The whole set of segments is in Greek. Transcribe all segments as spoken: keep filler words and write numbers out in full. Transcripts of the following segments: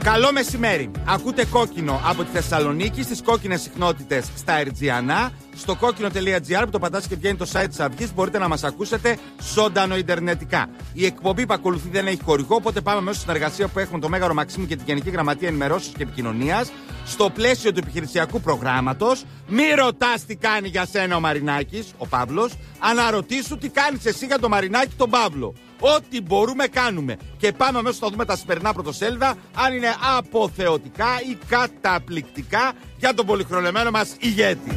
Καλό μεσημέρι. Ακούτε Κόκκινο από τη Θεσσαλονίκη στις κόκκινες συχνότητες στα Ερτζιανά. Στο κόκκινο τελεία τζι άρ που το πατάς και βγαίνει το site της Αυγής, μπορείτε να μας ακούσετε ζωντανό ιντερνετικά. Η εκπομπή που ακολουθεί δεν έχει χορηγό, οπότε πάμε μέσα στη συνεργασία που έχουμε το Μέγαρο Μαξίμου και την Γενική Γραμματεία Ενημερώσεως και Επικοινωνίας. Στο πλαίσιο του επιχειρησιακού προγράμματος, μη ρωτάς τι κάνει για σένα ο Μαρινάκης, ο Παύλος, αναρωτήσου τι κάνεις εσύ για τον Μαρινάκη τον Παύλο. Ό,τι μπορούμε κάνουμε. Και πάμε αμέσως να δούμε τα σημερινά πρωτοσέλιδα, αν είναι αποθεωτικά ή καταπληκτικά για τον πολυχρονεμένο μας ηγέτη.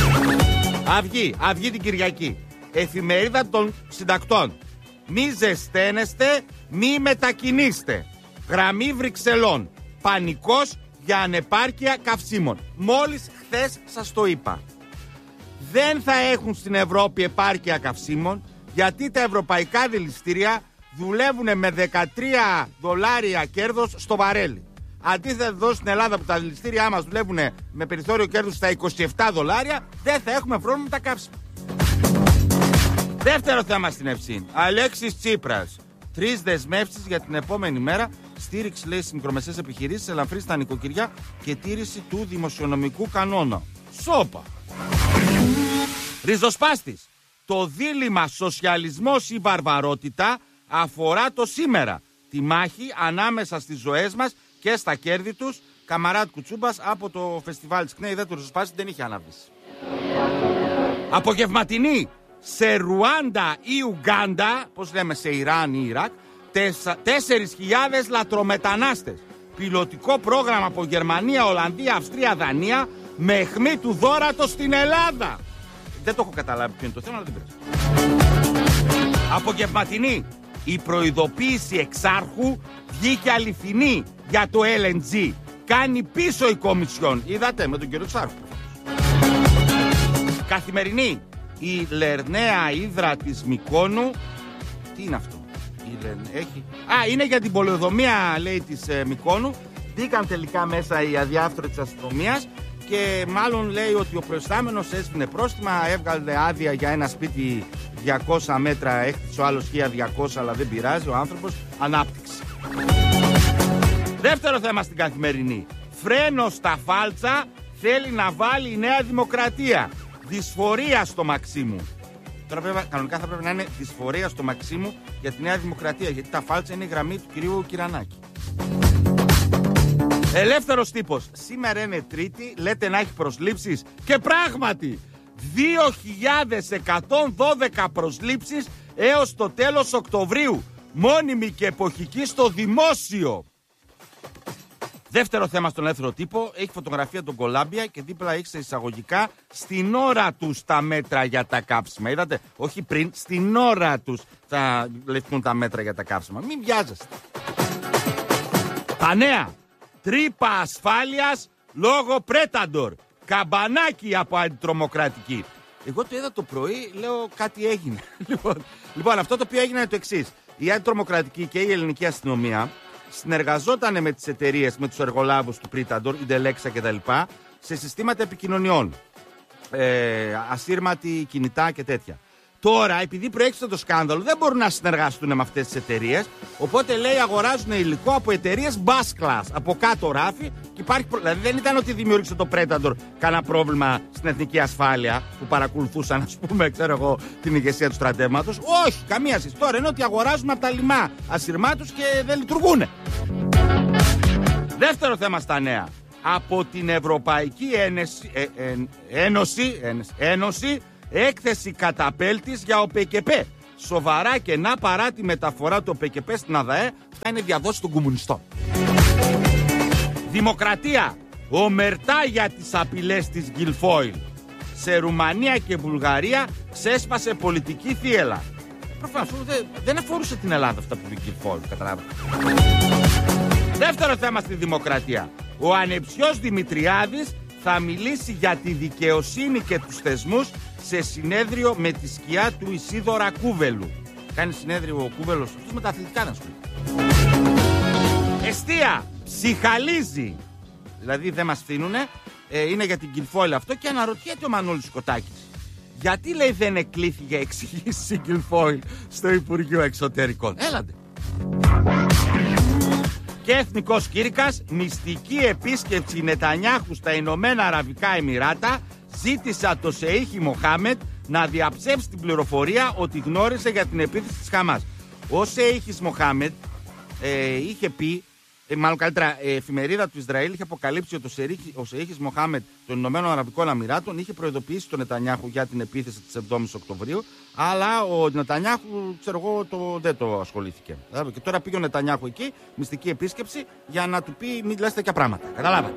Αυγή, Αυγή την Κυριακή. Εφημερίδα των συντακτών. Μη ζεσταίνεστε, μη μετακινήστε. Γραμμή Βρυξελών. Πανικός για ανεπάρκεια καυσίμων. Μόλις χθες σας το είπα. Δεν θα έχουν στην Ευρώπη επάρκεια καυσίμων, γιατί τα ευρωπαϊκά δηληστήρια δουλεύουν με δεκατρία δολάρια κέρδος στο βαρέλι. Αντίθετα εδώ στην Ελλάδα που τα δηληστήριά μας δουλεύουν με περιθώριο κέρδους στα είκοσι επτά δολάρια, δεν θα έχουμε πρόβλημα με τα καύσιμα. Δεύτερο θέμα στην Ευσύν. Αλέξης Τσίπρας. Τρεις δεσμεύσεις για την επόμενη μέρα. Στήριξη, λέει, στις μικρομεσαίες επιχειρήσεις, ελαφρύνση στα νοικοκυριά και τήρηση του δημοσιονομικού κανόνα. Σόπα. Ριζοσπάστης. Το δίλημμα σοσιαλισμός ή βαρβαρότητα αφορά το σήμερα. Τη μάχη ανάμεσα στις ζωές μας και στα κέρδη τους. Καμαράτ Κουτσούμπας από το φεστιβάλ της ΚΝΕ. Είδε το Ριζοσπάστη, δεν είχε ανάβηση. Απογευματινή σε Ρουάντα ή Ουγκάντα, πώς λέμε σε Ιράν ή Ιράκ, τέσσερις χιλιάδες λατρομετανάστες. Πιλωτικό πρόγραμμα από Γερμανία, Ολλανδία, Αυστρία, Δανία, με αιχμή του δώρατο στην Ελλάδα. Δεν το έχω καταλάβει ποιο είναι το θέμα, αλλά δεν πειράζει. Απογευματινή. Η προειδοποίηση εξάρχου βγήκε αληθινή για το ελ εν τζι. Κάνει πίσω η Κομισιόν. Είδατε με τον κύριο Εξάρχου. Καθημερινή. Η Λερναία Ύδρα της Μυκόνου. Τι είναι αυτό? Η Λερναία έχει... Α, είναι για την πολεοδομία, λέει, της ε, Μυκόνου. Μπήκαν τελικά μέσα οι αδιάφθοροι της αστυνομίας. Και μάλλον λέει ότι ο προϊστάμενος έσβηνε πρόστιμα, έβγαλε άδεια για ένα σπίτι διακόσια μέτρα, έκτισε ο άλλος χίλια διακόσια, αλλά δεν πειράζει, ο άνθρωπος ανάπτυξη. Δεύτερο θέμα στην Καθημερινή. Φρένο στα φάλτσα θέλει να βάλει η Νέα Δημοκρατία. Δυσφορία στο Μαξίμου. Τώρα βέβαια, κανονικά θα πρέπει να είναι δυσφορία στο Μαξίμου για τη Νέα Δημοκρατία, γιατί τα φάλτσα είναι η γραμμή του κυρίου Κυρανάκη. Ελεύθερος τύπος. Σήμερα είναι Τρίτη, λέτε να έχει προσλήψεις και πράγματι δύο χιλιάδες εκατόν δώδεκα προσλήψεις έως το τέλος Οκτωβρίου. Μόνιμη και εποχική στο δημόσιο. Δεύτερο θέμα στον ελεύθερο τύπο. Έχει φωτογραφία των Κολάμπια και δίπλα έχει σε εισαγωγικά στην ώρα τους τα μέτρα για τα κάψιμα. Είδατε, όχι πριν, στην ώρα τους θα λεφτούν τα μέτρα για τα κάψιμα. Μην βιάζεστε. Τα νέα. Τρύπα ασφάλειας λόγω Πρέταντορ. Καμπανάκι από αντιτρομοκρατική. Εγώ το είδα το πρωί, λέω κάτι έγινε. λοιπόν, λοιπόν, αυτό το οποίο έγινε είναι το εξής. Η αντιτρομοκρατική και η ελληνική αστυνομία συνεργαζόταν με τις εταιρείες, με τους εργολάβους του Πρέταντορ, η Ντελέξα κτλ. Σε συστήματα επικοινωνιών. Ε, ασύρματη, κινητά και τέτοια. Τώρα, επειδή προέκυψε το σκάνδαλο, δεν μπορούν να συνεργαστούν με αυτές τις εταιρείες. Οπότε λέει αγοράζουν υλικό από εταιρείες bus class, από κάτω ράφι. Και υπάρχει προ... Δηλαδή δεν ήταν ότι δημιούργησε το Predator κανένα πρόβλημα στην εθνική ασφάλεια που παρακολουθούσαν, ας πούμε, ξέρω εγώ, την ηγεσία του στρατεύματος. Όχι, καμία σχέση. Τώρα είναι ότι αγοράζουν από τα λιμά ασυρμάτους και δεν λειτουργούν. Δεύτερο θέμα στα νέα. Από την Ευρωπαϊκή Ένωση, ε, ε, Ένωση, Ένωση, Ένωση έκθεση καταπέλτης για ο ΠΚΠ. Σοβαρά κενά παρά τη μεταφορά του ΠΚΠ στην ΑΔΑΕ. Αυτά είναι διαδόσεις των κομμουνιστών. Δημοκρατία. Ομερτά για τις απειλές της Γκιλφόιλ. Σε Ρουμανία και Βουλγαρία ξέσπασε πολιτική θύελα. Προφανώς δεν, δεν αφορούσε την Ελλάδα αυτά που είπε η Γκιλφόιλ, καταλάβατε. Δεύτερο θέμα στη Δημοκρατία. Ο ανεψιός Δημητριάδης θα μιλήσει για τη δικαιοσύνη και τους θεσμούς σε συνέδριο με τη σκιά του Ισίδωρα Κούβελου. Κάνει συνέδριο ο Κούβελος, αυτός με τα αθλητικά να σου. Εστία, ψυχαλίζει. Δηλαδή δεν μας στείνουνε, ε, είναι για την Γκιλφόιλ αυτό και αναρωτιέται ο Μανώλης Σκοτάκης. Γιατί λέει δεν εκλήθη για εξηγήσεις η Γκιλφόιλ στο Υπουργείο Εξωτερικών. Έλατε. Και εθνικός κήρυκας, μυστική επίσκεψη Νετανιάχου στα Ηνωμένα Αραβικά Εμιράτα, ζήτησε το Σεΐχη Μοχάμετ να διαψεύσει την πληροφορία ότι γνώριζε για την επίθεση της Χαμάς. Ο Σεΐχης Μοχάμετ ε, είχε πει, ε, μάλλον καλύτερα, η ε, εφημερίδα του Ισραήλ είχε αποκαλύψει ότι ο Σεΐχης Μοχάμετ των Ηνωμένων Αραβικών Εμιράτων είχε προειδοποιήσει τον Νετανιάχου για την επίθεση της εβδόμης Οκτωβρίου, αλλά ο Νετανιάχου, ξέρω εγώ, το, δεν το ασχολήθηκε. Και τώρα πήγε ο Νετανιάχου εκεί, μυστική επίσκεψη, για να του πει μην λες τέτοια πράγματα. Καταλάβατε.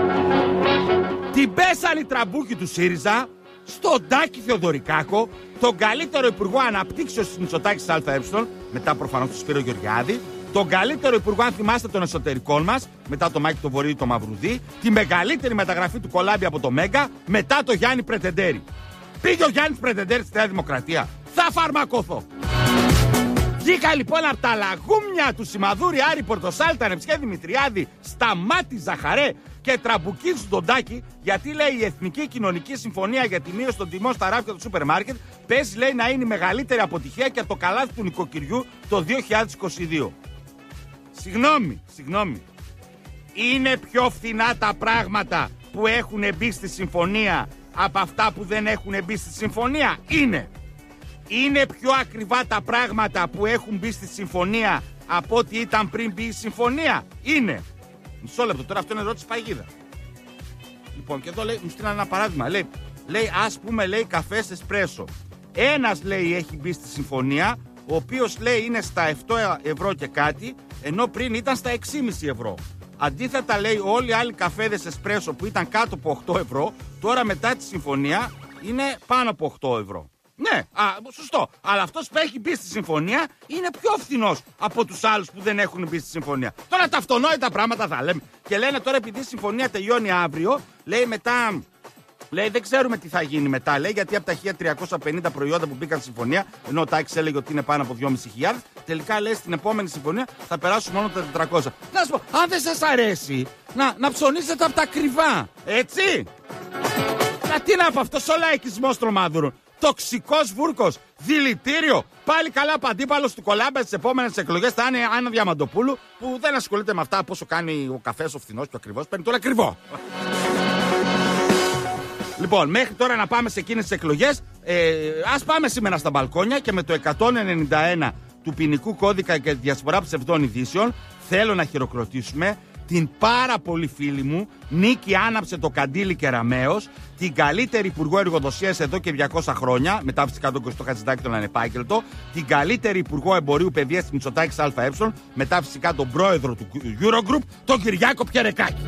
Την πέσανε οι τραμπούκοι του ΣΥΡΙΖΑ στον Τάκη Θεοδωρικάκο, τον καλύτερο υπουργό αναπτύξεως της Μητσοτάκης ΑΕ, μετά προφανώς του Σπύρο Γεωργιάδη, τον καλύτερο υπουργό, αν θυμάστε, των εσωτερικών μας, μετά το Μάκη το Βορύδη το Μαυρουδί, τη μεγαλύτερη μεταγραφή του Κολάμπη από το Μέγκα, μετά το Γιάννη Πρετεντέρη. Πήγε ο Γιάννης Πρετεντέρη στη Νέα Δημοκρατία. Θα φαρμακωθώ. Βγήκα λοιπόν από τα λαγούμια του Σιμαδούρη, Άρη Πορτοσάλτα, Νεψιέ Δημητριάδη, Σταμάτη Ζαχαρέ και τραμπουκίζουν τον Τάκη, γιατί λέει η Εθνική Κοινωνική Συμφωνία για τη μείωση των τιμών στα ράφια του σούπερ μάρκετ παίζει, λέει, να είναι η μεγαλύτερη αποτυχία και το καλάθι του νοικοκυριού το δύο χιλιάδες είκοσι δύο. Συγγνώμη, συγγνώμη. Είναι πιο φθηνά τα πράγματα που έχουν μπει στη συμφωνία από αυτά που δεν έχουν μπει στη συμφωνία? Είναι. Είναι πιο ακριβά τα πράγματα που έχουν μπει στη συμφωνία από ό,τι ήταν πριν μπει η συμφωνία? Είναι. Μισό λεπτό, τώρα αυτό είναι ερώτηση παγίδα. Λοιπόν, και εδώ λέει, μου στείλανε ένα παράδειγμα. Λέει, λέει, ας πούμε, λέει, καφές εσπρέσο. Ένας, λέει, έχει μπει στη συμφωνία, ο οποίος, λέει, είναι στα επτά ευρώ και κάτι, ενώ πριν ήταν στα έξι κόμμα πέντε ευρώ. Αντίθετα, λέει, όλοι οι άλλοι καφέδες εσπρέσο που ήταν κάτω από οκτώ ευρώ, τώρα μετά τη συμφωνία είναι πάνω από οκτώ ευρώ. Ναι, α, σωστό. Αλλά αυτός που έχει μπει στη συμφωνία είναι πιο φθηνός από τους άλλους που δεν έχουν μπει στη συμφωνία. Τώρα τα αυτονόητα πράγματα θα λέμε. Και λένε τώρα, επειδή η συμφωνία τελειώνει αύριο, λέει μετά. Λέει, δεν ξέρουμε τι θα γίνει μετά. Λέει, γιατί από τα χίλια τριακόσια πενήντα προϊόντα που μπήκαν στη συμφωνία, ενώ ο Τάκης έλεγε ότι είναι πάνω από δυόμισι χιλιάδες, τελικά, λέει, στην επόμενη συμφωνία θα περάσουν μόνο τα τετρακόσια. Να σου πω, αν δεν σας αρέσει, να, να ψωνίσετε από τα ακριβά. Έτσι. Να τι να πω, αυτός ο λαϊκισμός τρομάδουρων. Τοξικός βούρκος, δηλητήριο. Πάλι καλά παντίπαλος του Κολάμπα στις επόμενες εκλογές θα είναι Άννα Διαμαντοπούλου, που δεν ασχολείται με αυτά πόσο κάνει ο καφές ο φθηνός και ο ακριβός. Παίρνει τώρα ακριβό. Λοιπόν, μέχρι τώρα να πάμε σε εκείνες τις εκλογές, ε, ας πάμε σήμερα στα μπαλκόνια και με το εκατόν ενενήντα ένα του ποινικού κώδικα και διασπορά ψευδών ειδήσεων θέλω να χειροκροτήσουμε την πάρα πολύ φίλη μου Νίκη Άναψε το Καντήλι Κεραμέως, την καλύτερη υπουργό εργοδοσίας εδώ και διακόσια χρόνια, μετά φυσικά τον Κωστό Χατζηδάκη τον ανεπάγγελτο, την καλύτερη υπουργό εμπορίου παιδείας της Μητσοτάκης ΑΕ, μετά φυσικά τον πρόεδρο του Eurogroup, τον Κυριάκο Πιερεκάκη.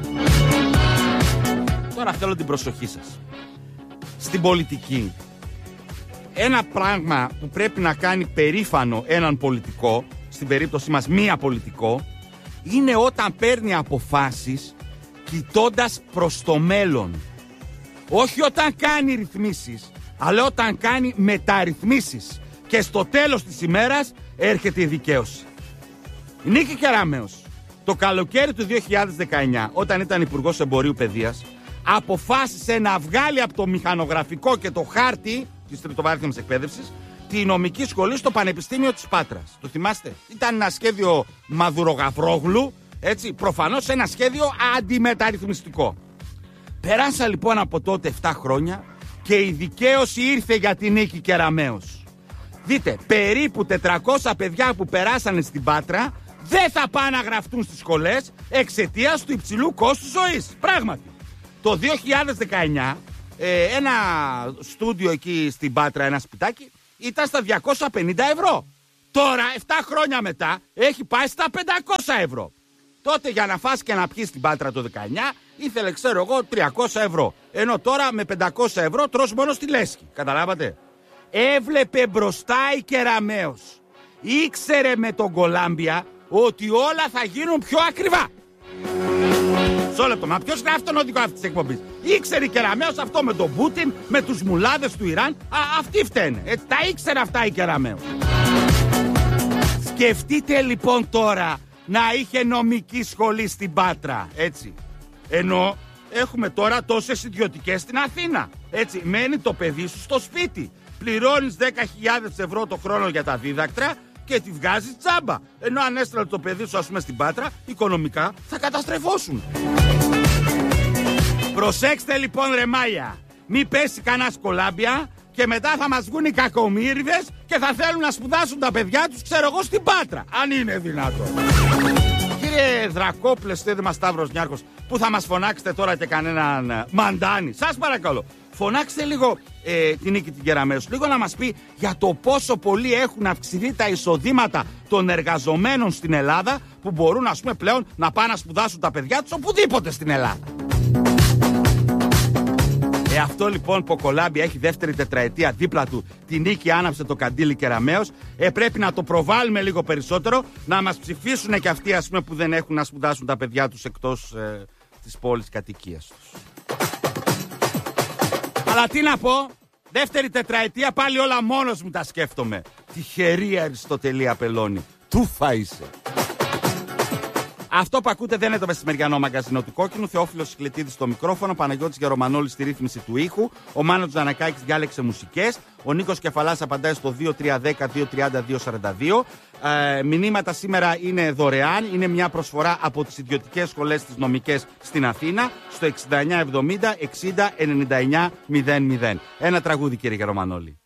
Τώρα θέλω την προσοχή σας. Στην πολιτική, ένα πράγμα που πρέπει να κάνει περήφανο έναν πολιτικό, στην περίπτωση μας μία πολιτικό, είναι όταν παίρνει αποφάσεις κοιτώντας προς το μέλλον. Όχι όταν κάνει ρυθμίσεις, αλλά όταν κάνει μεταρρυθμίσεις. Και στο τέλος της ημέρας έρχεται η δικαίωση. Η Νίκη Κεραμέως, το καλοκαίρι του δύο χιλιάδες δεκαεννιά, όταν ήταν υπουργός εμπορίου παιδείας, αποφάσισε να βγάλει από το μηχανογραφικό και το χάρτη της τριτοβάθμιας εκπαίδευσης τη νομική σχολή στο Πανεπιστήμιο της Πάτρας. Το θυμάστε? Ήταν ένα σχέδιο Μαδουρογαβρόγλου, έτσι, προφανώς ένα σχέδιο αντιμεταρρυθμιστικό. Περάσα λοιπόν από τότε επτά χρόνια και η δικαίωση ήρθε για την Νίκη Κεραμέως. Δείτε, περίπου τετρακόσια παιδιά που περάσανε στην Πάτρα δεν θα πάνε να γραφτούν στις σχολές εξαιτίας του υψηλού κόστου ζωής. Πράγματι. Το δύο χιλιάδες δεκαεννιά ε, ένα στούντιο εκεί στην Πάτρα, ένα σπιτάκι, ήταν στα διακόσια πενήντα ευρώ. Τώρα, επτά χρόνια μετά, έχει πάει στα πεντακόσια ευρώ. Τότε για να φας και να πιεις στην Πάτρα το δεκαεννιά, ήθελε, ξέρω εγώ, τριακόσια ευρώ. Ενώ τώρα με πεντακόσια ευρώ τρως μόνο στη λέσχη. Καταλάβατε? Έβλεπε μπροστά η Κεραμέως. Ήξερε με τον Κολάμπια ότι όλα θα γίνουν πιο ακριβά. Μισό λεπτό, μα ποιος γράφει τον οδηγό αυτής της εκπομπής? Ήξερε η Κεραμέως αυτό με τον Πούτιν, με τους μουλάδες του Ιράν. Α, αυτοί φταίνε. Έτσι, τα ήξερε αυτά η Κεραμέως. Σκεφτείτε λοιπόν τώρα να είχε νομική σχολή στην Πάτρα, έτσι. Ενώ έχουμε τώρα τόσες ιδιωτικές στην Αθήνα. Έτσι, μένει το παιδί σου στο σπίτι. Πληρώνεις δέκα χιλιάδες ευρώ το χρόνο για τα δίδακτρα και τη βγάζεις τσάμπα. Ενώ αν έστρελε το παιδί σου, ας πούμε, στην Πάτρα, οικονομικά θα καταστρεφώσουν. Προσέξτε λοιπόν, ρε Μάια, μη πέσει κανένα κολάμπια και μετά θα μας βγουν οι κακομοίριδες και θα θέλουν να σπουδάσουν τα παιδιά τους, ξέρω εγώ, στην Πάτρα. Αν είναι δυνατόν. Κύριε Δρακόπλε, στέδημα Σταύρος Νιάρχος, που θα μας φωνάξετε τώρα και κανέναν Μαντάνη, σας παρακαλώ, φωνάξτε λίγο ε, την Νίκη την Κεραμέως, λίγο να μας πει για το πόσο πολύ έχουν αυξηθεί τα εισοδήματα των εργαζομένων στην Ελλάδα, που μπορούν, ας πούμε, πλέον να πάνε να σπουδάσουν τα παιδιά τους οπουδήποτε στην Ελλάδα. Ε, αυτό λοιπόν που ο Κολάμπη έχει δεύτερη τετραετία δίπλα του, τη Νίκη άναψε το καντήλι Κεραμέως, ε, πρέπει να το προβάλλουμε λίγο περισσότερο, να μας ψηφίσουν και αυτοί, ας πούμε, που δεν έχουν να σπουδάσουν τα παιδιά τους εκτός ε, της πόλης κατοικίας τους. Αλλά τι να πω, δεύτερη τετραετία πάλι όλα μόνος μου τα σκέφτομαι. Τυχερή Αριστοτελή Απελώνη, τούφα είσαι. Αυτό που ακούτε δεν είναι το μεσημεριανό μαγκαζίνο του Κόκκινου. Θεόφιλος Σικλετίδης στο μικρόφωνο, Παναγιώτης Γερομανόλης στη ρύθμιση του ήχου. Ο Μάνος Τζανακάκης διάλεξε μουσικές. Ο Νίκος Κεφαλάς απαντάει στο δύο τρία ένα μηδέν δύο τρία μηδέν δύο τέσσερα δύο. Ε, μηνύματα σήμερα είναι δωρεάν. Είναι μια προσφορά από τις ιδιωτικές σχολές τις νομικές στην Αθήνα στο εξήντα εννιά εβδομήντα εξήντα ενενήντα εννιά μηδέν μηδέν. Ένα τραγούδι, κύριε Γερομανόλη.